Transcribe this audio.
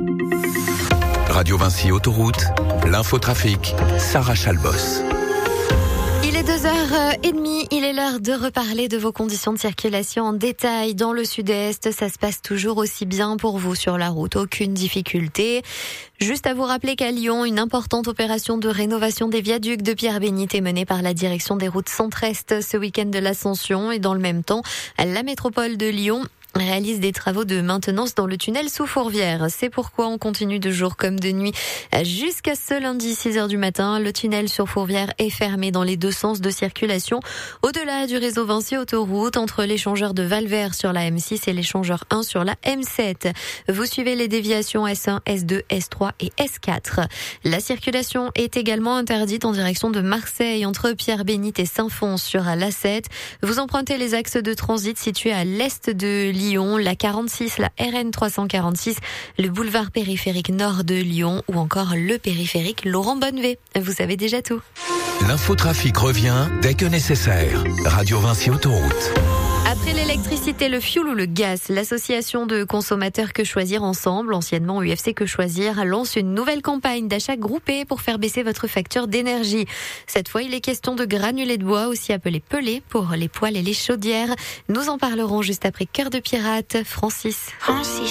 Radio Vinci Autoroute, l'infotrafic, Sarah Chalbos. Il est 2h30, il est l'heure de reparler de vos conditions de circulation en détail. Dans le sud-est, ça se passe toujours aussi bien pour vous sur la route, aucune difficulté. Juste à vous rappeler qu'à Lyon, une importante opération de rénovation des viaducs de Pierre-Bénite est menée par la direction des routes centre-est ce week-end de l'Ascension. Et dans le même temps, la métropole de Lyon réalise des travaux de maintenance dans le tunnel sous Fourvière. C'est pourquoi on continue de jour comme de nuit. Jusqu'à ce lundi 6h du matin, le tunnel sur Fourvière est fermé dans les deux sens de circulation. Au-delà du réseau Vinci Autoroute, entre l'échangeur de Valvert sur la M6 et l'échangeur 1 sur la M7. Vous suivez les déviations S1, S2, S3 et S4. La circulation est également interdite en direction de Marseille, entre Pierre-Bénite et Saint-Fons sur l'A7. Vous empruntez les axes de transit situés à l'est de Lyon, la 46, la RN 346, le boulevard périphérique nord de Lyon ou encore le périphérique Laurent Bonnevet. Vous savez déjà tout. L'infotrafic revient dès que nécessaire. Radio Vinci Autoroute. Après l'électricité, le fioul ou le gaz, l'association de consommateurs Que Choisir Ensemble, anciennement UFC Que Choisir, lance une nouvelle campagne d'achat groupé pour faire baisser votre facture d'énergie. Cette fois, il est question de granulés de bois, aussi appelés pelés, pour les poêles et les chaudières. Nous en parlerons juste après Cœur de pirate, Francis.